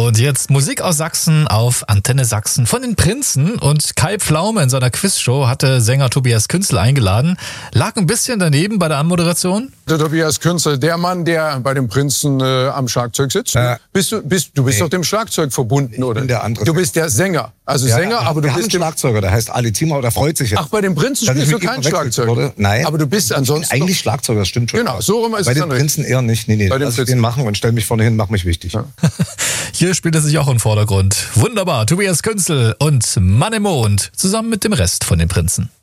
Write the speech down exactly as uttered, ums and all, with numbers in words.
Und jetzt Musik aus Sachsen auf Antenne Sachsen von den Prinzen. Und Kai Pflaume in seiner Quizshow hatte Sänger Tobias Künzel eingeladen. Lag ein bisschen daneben bei der Anmoderation. Der Tobias Künzel, der Mann, der bei den Prinzen äh, am Schlagzeug sitzt. Ja. Bist du, bist, du bist Nee. doch dem Schlagzeug verbunden, Ich oder? bin der andere Du bist der Sänger. Also Ja, Sänger, ja, aber du wir haben bist einen dem... Schlagzeuger, der heißt Ali Zimmer, der freut sich jetzt. Ach, bei den Prinzen dass ich spielst du mit ihm kein verwechselt Schlagzeug? wurde. Nein. Aber du bist ansonsten... Eigentlich Schlagzeuger, das stimmt schon. Genau, so rum ist Bei es den dann richtig. Prinzen eher nicht. Nee, nee, Bei den lass ich Prinzen. den machen und stell mich vorne hin, mach mich wichtig. Ja. Hier spielt er sich auch im Vordergrund. Wunderbar, Tobias Künzel und Mann im Mond zusammen mit dem Rest von den Prinzen.